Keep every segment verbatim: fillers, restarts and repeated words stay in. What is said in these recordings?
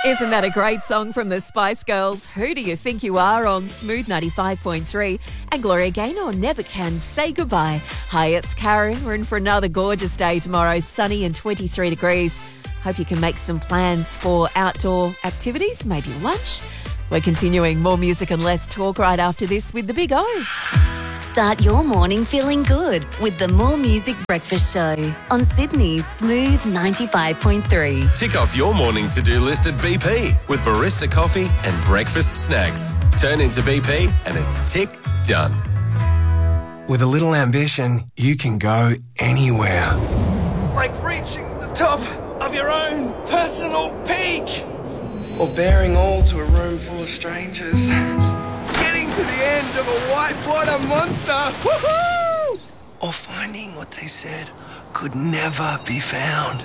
Isn't that a great song from the Spice Girls? Who Do You Think You Are on Smooth ninety-five point three. And Gloria Gaynor, Never Can Say Goodbye. Hi, it's Karen. We're in for another gorgeous day tomorrow, sunny and twenty-three degrees. Hope you can make some plans for outdoor activities, maybe lunch. We're continuing more music and less talk right after this with the Big O. Start your morning feeling good with the More Music Breakfast Show on Sydney's Smooth ninety-five point three. Tick off your morning to-do list at B P with barista coffee and breakfast snacks. Turn into B P and it's tick done. With a little ambition, you can go anywhere. Like reaching the top of your own personal peak. Or bearing all to a room full of strangers. Getting to the end of a whitewater monster. Woohoo! Or finding what they said could never be found.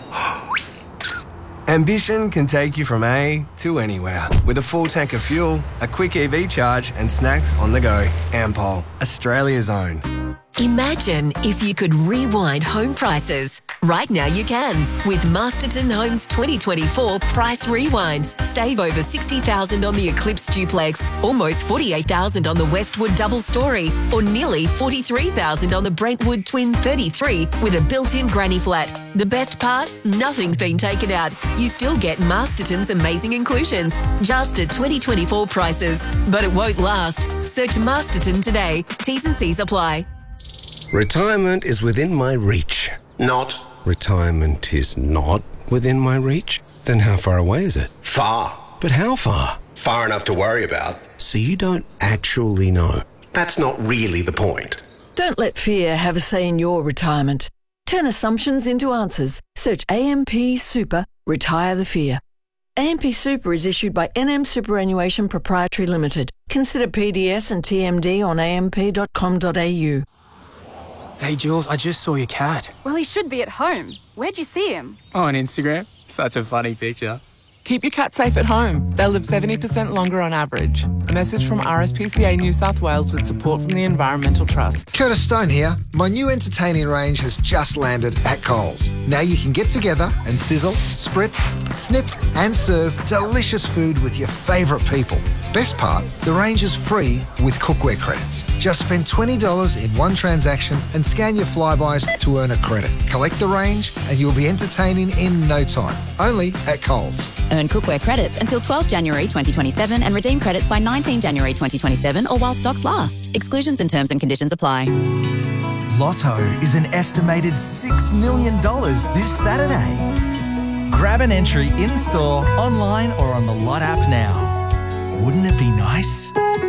Ambition can take you from A to anywhere. With a full tank of fuel, a quick E V charge and snacks on the go. Ampol, Australia's own. Imagine if you could rewind home prices. Right now you can with Masterton Homes twenty twenty-four Price Rewind. Save over sixty thousand dollars on the Eclipse Duplex, almost forty-eight thousand dollars on the Westwood Double Story, or nearly forty-three thousand dollars on the Brentwood Twin thirty-three with a built-in granny flat. The best part? Nothing's been taken out. You still get Masterton's amazing inclusions, just at twenty twenty-four prices. But it won't last. Search Masterton today. T's and C's apply. Retirement is within my reach. Not. Retirement is not within my reach? Then how far away is it? Far. But how far? Far enough to worry about. So you don't actually know? That's not really the point. Don't let fear have a say in your retirement. Turn assumptions into answers. Search A M P Super, Retire the Fear. A M P Super is issued by N M Superannuation Proprietary Limited. Consider P D S and T M D on a m p dot com dot a u. Hey, Jules, I just saw your cat. Well, he should be at home. Where'd you see him? Oh, on Instagram. Such a funny picture. Keep your cat safe at home. They'll live seventy percent longer on average. A message from R S P C A New South Wales with support from the Environmental Trust. Curtis Stone here. My new entertaining range has just landed at Coles. Now you can get together and sizzle, spritz, snip and serve delicious food with your favourite people. Best part, the range is free with cookware credits. Just spend twenty dollars in one transaction and scan your Flybys to earn a credit. Collect the range and you'll be entertaining in no time. Only at Coles. Earn cookware credits until twelfth January twenty twenty-seven and redeem credits by nineteenth January twenty twenty-seven or while stocks last. Exclusions and terms and conditions apply. Lotto is an estimated six million dollars this Saturday. Grab an entry in-store, online or on the Lot app now. Wouldn't it be nice?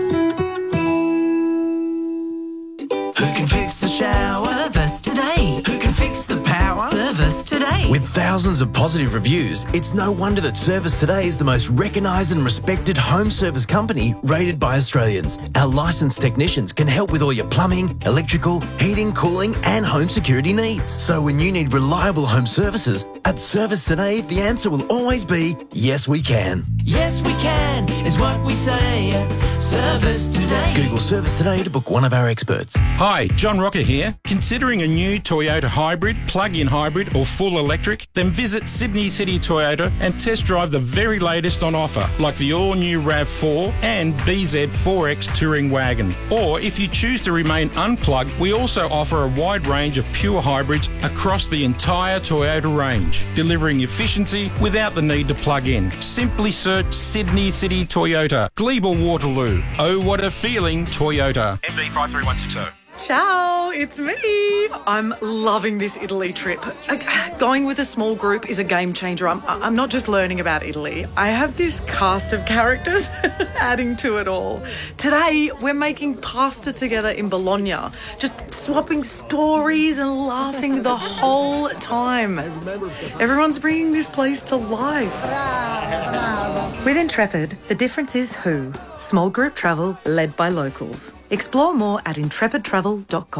Who can fix the shower? Service today. Who can fix the power? Service today. With thousands of positive reviews, it's no wonder that Service Today is the most recognised and respected home service company rated by Australians. Our licensed technicians can help with all your plumbing, electrical, heating, cooling and home security needs. So when you need reliable home services, at Service Today, the answer will always be, yes we can. Yes we can, is what we say. Service Today. Google Service Today to book one of our experts. Hi, John Rocker here. Considering a new Toyota hybrid, plug-in hybrid or full electric? Then visit Sydney City Toyota and test drive the very latest on offer, like the all-new RAV four and B Z four X Touring Wagon. Or if you choose to remain unplugged, we also offer a wide range of pure hybrids across the entire Toyota range, delivering efficiency without the need to plug in. Simply search Sydney City Toyota, Glebe or Waterloo. Oh, what a feeling, Toyota. M B five three one six zero. Ciao, it's me. I'm loving this Italy trip. Going with a small group is a game changer. I'm, I'm not just learning about Italy. I have this cast of characters adding to it all. Today, we're making pasta together in Bologna, just swapping stories and laughing the whole time. Everyone's bringing this place to life. With Intrepid, the difference is who. Small group travel led by locals. Explore more at intrepid travel dot com.